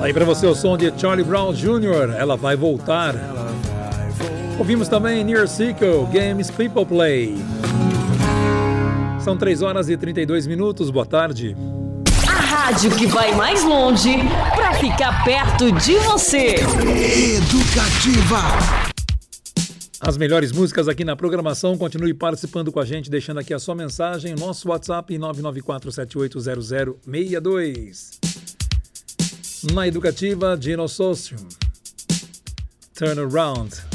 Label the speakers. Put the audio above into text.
Speaker 1: Aí pra você o som de Charlie Brown Jr., Ela Vai Voltar. Ouvimos também Near Sequel, Games People Play. São 3 horas e 32 minutos, boa tarde.
Speaker 2: A rádio que vai mais longe pra ficar perto de você.
Speaker 3: Educativa.
Speaker 1: As melhores músicas aqui na programação. Continue participando com a gente, deixando aqui a sua mensagem. Nosso WhatsApp 994780062. Na Educativa, Dino Social. Turn Around.